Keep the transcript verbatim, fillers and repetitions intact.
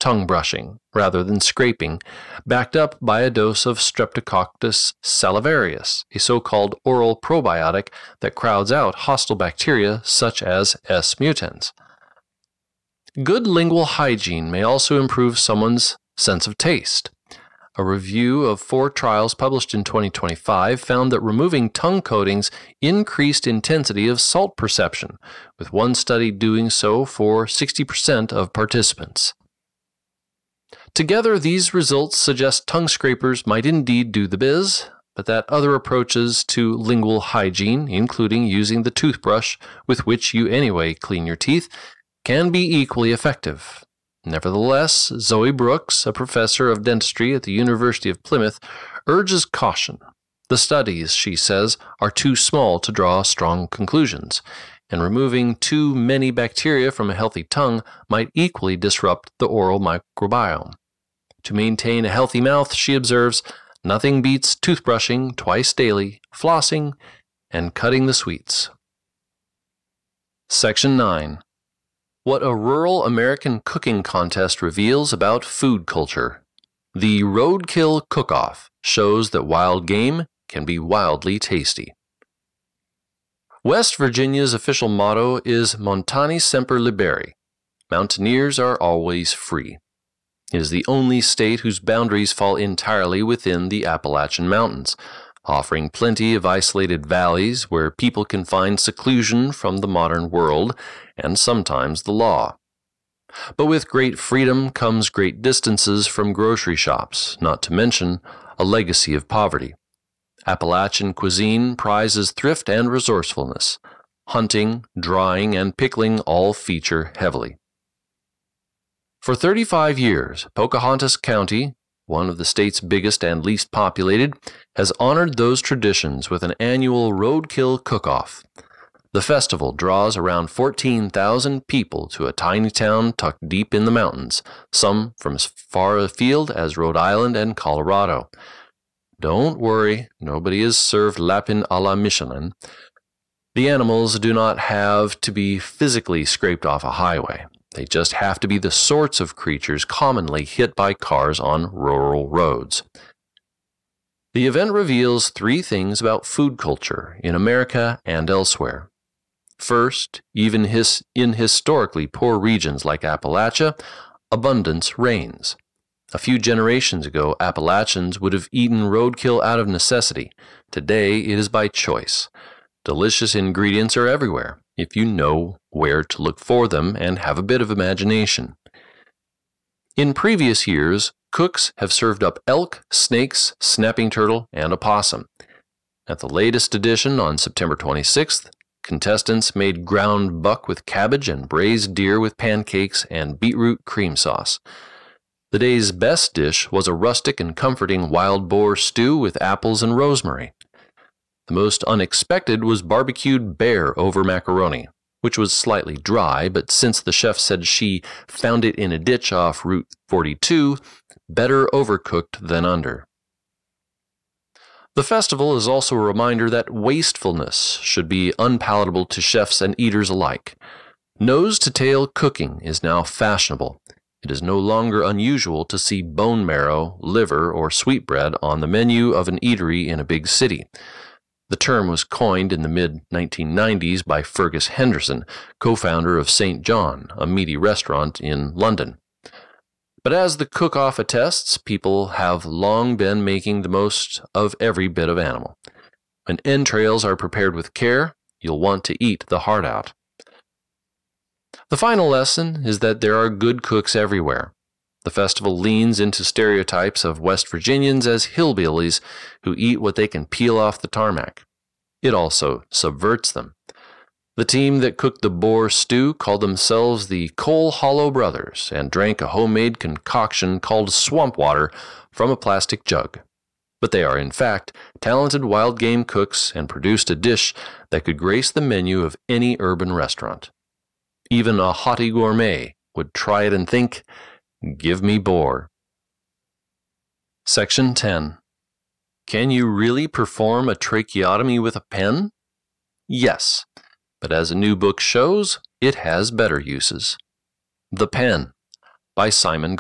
tongue brushing rather than scraping, backed up by a dose of Streptococcus salivarius, a so-called oral probiotic that crowds out hostile bacteria such as S. mutans. Good lingual hygiene may also improve someone's sense of taste. A review of four trials published in twenty twenty-five found that removing tongue coatings increased intensity of salt perception, with one study doing so for sixty percent of participants. Together, these results suggest tongue scrapers might indeed do the biz, but that other approaches to lingual hygiene, including using the toothbrush with which you anyway clean your teeth, can be equally effective. Nevertheless, Zoe Brooks, a professor of dentistry at the University of Plymouth, urges caution. The studies, she says, are too small to draw strong conclusions, and removing too many bacteria from a healthy tongue might equally disrupt the oral microbiome. To maintain a healthy mouth, she observes, nothing beats toothbrushing twice daily, flossing, and cutting the sweets. Section nine. What a rural American cooking contest reveals about food culture. The Roadkill Cook-Off shows that wild game can be wildly tasty. West Virginia's official motto is Montani Semper Liberi. Mountaineers are always free. It is the only state whose boundaries fall entirely within the Appalachian Mountains, offering plenty of isolated valleys where people can find seclusion from the modern world and sometimes the law. But with great freedom comes great distances from grocery shops, not to mention a legacy of poverty. Appalachian cuisine prizes thrift and resourcefulness. Hunting, drying, and pickling all feature heavily. For thirty-five years, Pocahontas County, one of the state's biggest and least populated, has honored those traditions with an annual Roadkill Cook-Off. The festival draws around fourteen thousand people to a tiny town tucked deep in the mountains, some from as far afield as Rhode Island and Colorado. Don't worry, nobody is served lapin a la Michelin. The animals do not have to be physically scraped off a highway. They just have to be the sorts of creatures commonly hit by cars on rural roads. The event reveals three things about food culture in America and elsewhere. First, even his, in historically poor regions like Appalachia, abundance reigns. A few generations ago, Appalachians would have eaten roadkill out of necessity. Today, it is by choice. Delicious ingredients are everywhere, if you know where to look for them and have a bit of imagination. In previous years, cooks have served up elk, snakes, snapping turtle, and opossum. At the latest edition on September twenty-sixth, contestants made ground buck with cabbage and braised deer with pancakes and beetroot cream sauce. The day's best dish was a rustic and comforting wild boar stew with apples and rosemary. The most unexpected was barbecued bear over macaroni, which was slightly dry, but since the chef said she found it in a ditch off Route forty-two, better overcooked than under. The festival is also a reminder that wastefulness should be unpalatable to chefs and eaters alike. Nose-to-tail cooking is now fashionable. It is no longer unusual to see bone marrow, liver, or sweetbread on the menu of an eatery in a big city. The term was coined in the mid nineteen nineties by Fergus Henderson, co-founder of Saint John, a meaty restaurant in London. But as the cook-off attests, people have long been making the most of every bit of animal. When entrails are prepared with care, you'll want to eat the heart out. The final lesson is that there are good cooks everywhere. The festival leans into stereotypes of West Virginians as hillbillies who eat what they can peel off the tarmac. It also subverts them. The team that cooked the boar stew called themselves the Coal Hollow Brothers and drank a homemade concoction called swamp water from a plastic jug. But they are, in fact, talented wild game cooks and produced a dish that could grace the menu of any urban restaurant. Even a haughty gourmet would try it and think, "Give me boar." Section ten. Can you really perform a tracheotomy with a pen? Yes, but as a new book shows, it has better uses. The Pen by Simon